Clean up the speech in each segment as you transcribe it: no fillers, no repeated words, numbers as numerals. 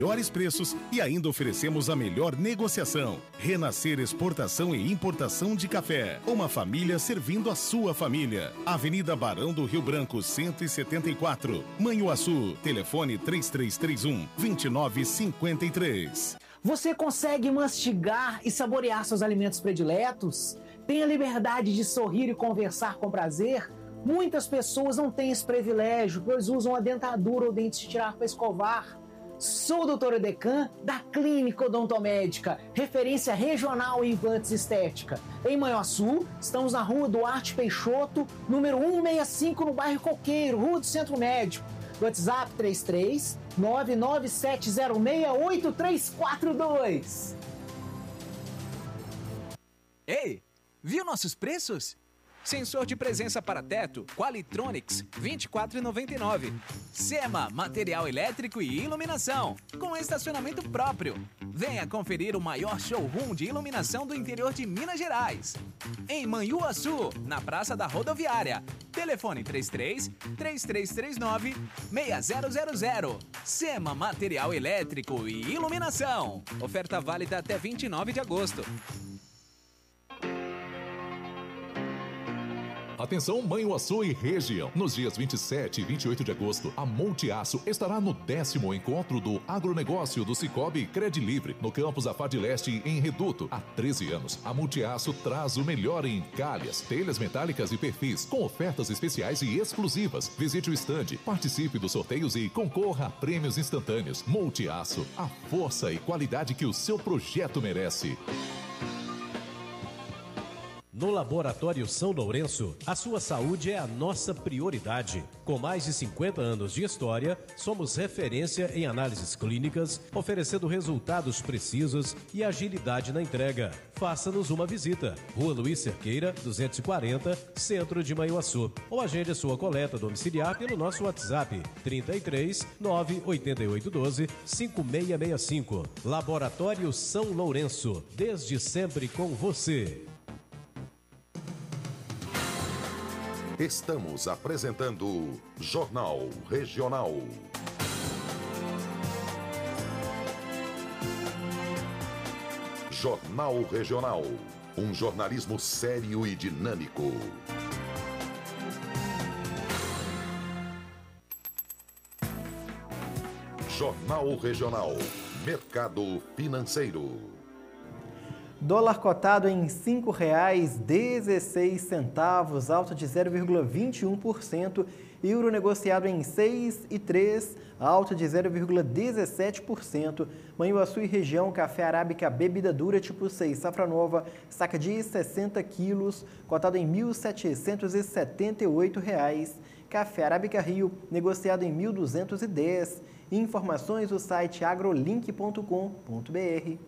melhores preços e ainda oferecemos a melhor negociação. Renascer Exportação e Importação de Café. Uma família servindo a sua família. Avenida Barão do Rio Branco, 174. Manhuaçu. Telefone 3331-2953. Você consegue mastigar e saborear seus alimentos prediletos? Tem a liberdade de sorrir e conversar com prazer? Muitas pessoas não têm esse privilégio, pois usam a dentadura ou dentes de tirar para escovar. Sou o Dr. Edecan, da Clínica Odontomédica, referência regional em implantes estética. Em Manhuaçu, estamos na Rua Duarte Peixoto, número 165, no bairro Coqueiro, Rua do Centro Médico. WhatsApp 33 997068342. Ei, viu nossos preços? Sensor de presença para teto, Qualitronics, R$ 24,99. SEMA, material elétrico e iluminação, com estacionamento próprio. Venha conferir o maior showroom de iluminação do interior de Minas Gerais. Em Manhuaçu, na Praça da Rodoviária. Telefone 33-3339-6000. SEMA, material elétrico e iluminação. Oferta válida até 29 de agosto. Atenção Manhuaçu e região. Nos dias 27 e 28 de agosto, a Multiaço estará no 10º encontro do agronegócio do Sicoob Credilivre, no campus Afad Leste, em Reduto. Há 13 anos, a Multiaço traz o melhor em calhas, telhas metálicas e perfis, com ofertas especiais e exclusivas. Visite o estande, participe dos sorteios e concorra a prêmios instantâneos. Multiaço, a força e qualidade que o seu projeto merece. No Laboratório São Lourenço, a sua saúde é a nossa prioridade. Com mais de 50 anos de história, somos referência em análises clínicas, oferecendo resultados precisos e agilidade na entrega. Faça-nos uma visita. Rua Luiz Cerqueira, 240, Centro de Manhuaçu. Ou agende a sua coleta domiciliar pelo nosso WhatsApp, 33 98812 5665. Laboratório São Lourenço, desde sempre com você. Estamos apresentando Jornal Regional. Jornal Regional. Um jornalismo sério e dinâmico. Jornal Regional. Mercado financeiro. Dólar cotado em R$ 5,16, alta de 0,21%. Euro negociado em 6,03, alta de 0,17%. Manhuaçu e região, café arábica bebida dura tipo 6, safra nova, saca de 60 quilos, cotado em R$ 1.778. Café arábica Rio, negociado em 1.210. Informações no site agrolink.com.br.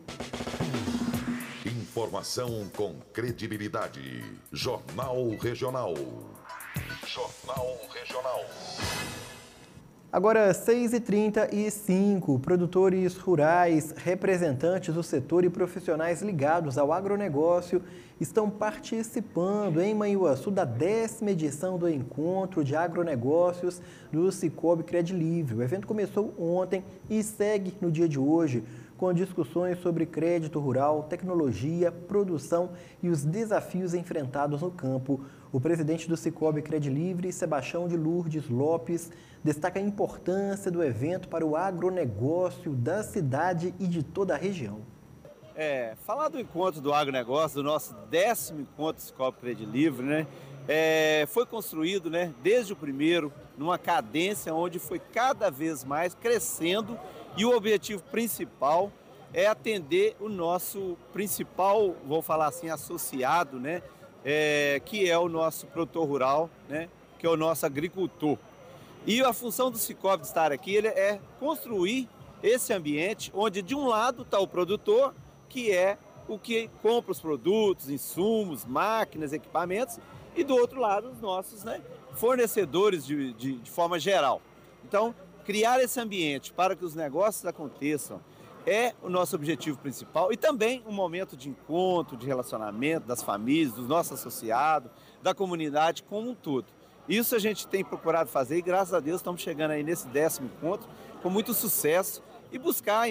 Informação com credibilidade. Jornal Regional. Jornal Regional. Agora, 6h35, produtores rurais, representantes do setor e profissionais ligados ao agronegócio estão participando em Manhuaçu da 10ª edição do Encontro de Agronegócios do Sicoob Credilivre. O evento começou ontem e segue no dia de hoje, com discussões sobre crédito rural, tecnologia, produção e os desafios enfrentados no campo. O presidente do Sicoob Credilivre, Sebastião de Lourdes Lopes, destaca a importância do evento para o agronegócio da cidade e de toda a região. Falar do encontro do agronegócio, do nosso 10º encontro do Sicoob Credilivre, né? Foi construído, né, desde o primeiro, numa cadência onde foi cada vez mais crescendo. E o objetivo principal é atender o nosso principal, vou falar assim, associado, né? Que é o nosso produtor rural, né? Que é o nosso agricultor. E a função do Sicoob de estar aqui é construir esse ambiente onde de um lado está o produtor, que é o que compra os produtos, insumos, máquinas, equipamentos, e do outro lado os nossos, né, fornecedores de forma geral. Então, criar esse ambiente para que os negócios aconteçam é o nosso objetivo principal e também um momento de encontro, de relacionamento das famílias, dos nossos associados, da comunidade como um todo. Isso a gente tem procurado fazer e graças a Deus estamos chegando aí nesse 10º encontro com muito sucesso e buscar